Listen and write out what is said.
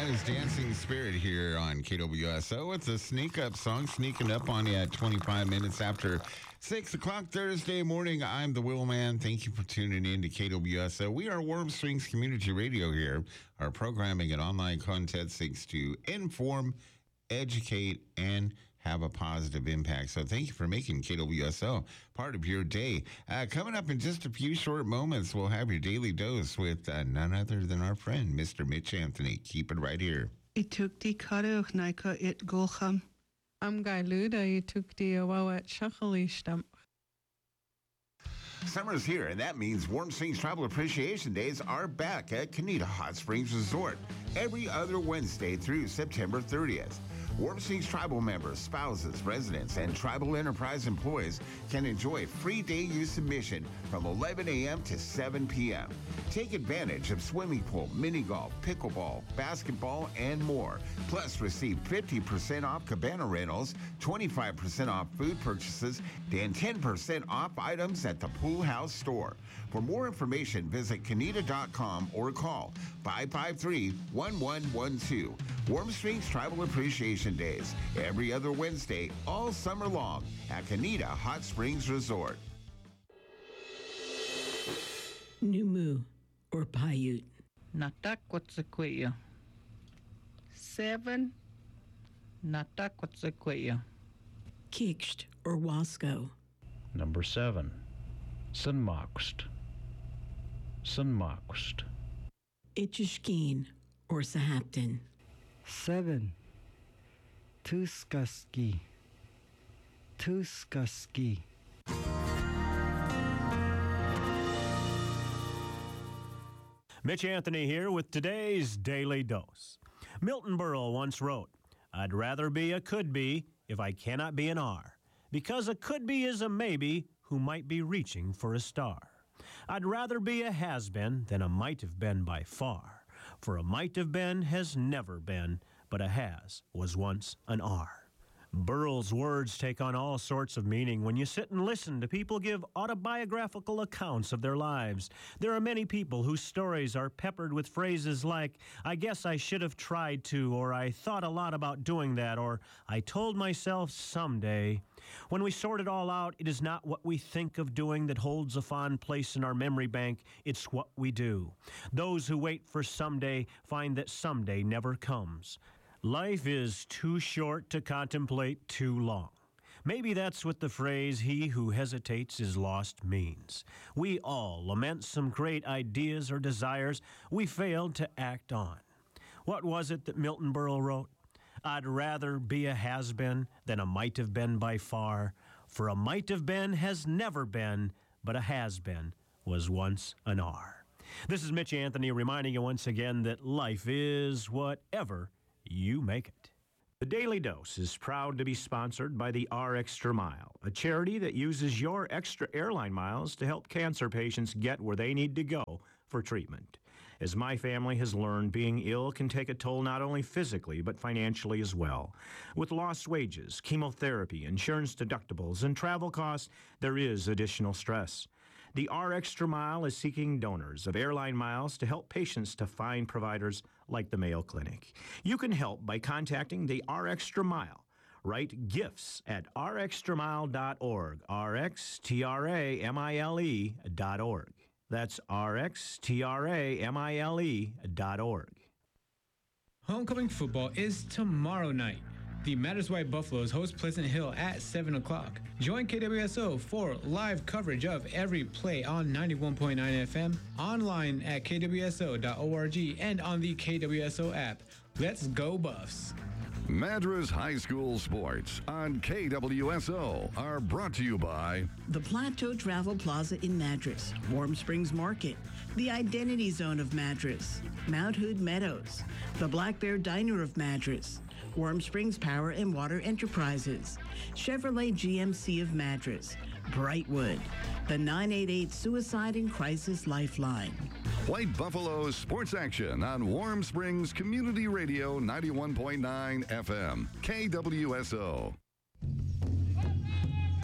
is Dancing Spirit here on KWSO. It's a sneak-up song, sneaking up on you at 25 minutes after 6 o'clock Thursday morning. I'm the Will Man. Thank you for tuning in to KWSO. We are Warm Springs Community Radio here. Our programming and online content seeks to inform, educate, and have a positive impact. So thank you for making KWSO part of your day. Coming up in just a few short moments, we'll have your daily dose with none other than our friend, Mr. Mitch Anthony. Keep it right here. Itukti karuch naika it golcham. Am gailuda itukti awa at shachalistam. Summer's here, and that means Warm Springs Tribal Appreciation Days are back at Canita Hot Springs Resort every other Wednesday through September 30th. Warm Springs Tribal members, spouses, residents, and Tribal Enterprise employees can enjoy free day use admission from 11 a.m. to 7 p.m. Take advantage of swimming pool, mini golf, pickleball, basketball, and more. Plus, receive 50% off cabana rentals, 25% off food purchases, and 10% off items at the Pool House store. For more information, visit Canita.com or call 553-1112. Warm Springs Tribal Appreciation Days, every other Wednesday, all summer long at Canita Hot Springs Resort. Numu or Paiute. Natakwatsakwaya. 7. Natakwatsakwaya. Kiksht or Wasco. Number 7. Sunmakst. Sunmakst. Itchishkeen or Sahaptin. 7. Tuskaski. Tuskaski. Mitch Anthony here with today's Daily Dose. Milton Berle once wrote, "I'd rather be a could be if I cannot be an are, because a could be is a maybe who might be reaching for a star. I'd rather be a has been than a might have been by far, for a might have been has never been, but a has was once an are." Burl's words take on all sorts of meaning when you sit and listen to people give autobiographical accounts of their lives. There are many people whose stories are peppered with phrases like, "I guess I should have tried to," or "I thought a lot about doing that," or "I told myself someday." When we sort it all out, it is not what we think of doing that holds a fond place in our memory bank. It's what we do. Those who wait for someday find that someday never comes. Life is too short to contemplate too long. Maybe that's what the phrase, "he who hesitates is lost," means. We all lament some great ideas or desires we failed to act on. What was it that Milton Berle wrote? "I'd rather be a has-been than a might have been by far, for a might have been has never been, but a has-been was once an are." This is Mitch Anthony reminding you once again that life is whatever you make it. The Daily Dose is proud to be sponsored by the R Extra Mile, a charity that uses your extra airline miles to help cancer patients get where they need to go for treatment. As my family has learned, being ill can take a toll not only physically but financially as well. With lost wages, chemotherapy, insurance deductibles, and travel costs, there is additional stress. The R Extra Mile is seeking donors of airline miles to help patients to find providers like the Mayo Clinic. You can help by contacting the R Extra Mile. Write gifts at rxtramile.org, rxtramile.org. That's rxtramile.org. Homecoming football is tomorrow night. The Matters White Buffaloes host Pleasant Hill at 7 o'clock. Join KWSO for live coverage of every play on 91.9 FM, online at kwso.org, and on the KWSO app. Let's go Buffs! Madras High School Sports on KWSO are brought to you by The Plateau Travel Plaza in Madras, Warm Springs Market, the Identity Zone of Madras, Mount Hood Meadows, the Black Bear Diner of Madras, Warm Springs Power and Water Enterprises, Chevrolet GMC of Madras, Brightwood, the 988 Suicide and Crisis Lifeline. White Buffaloes Sports Action on Warm Springs Community Radio 91.9 FM, KWSO.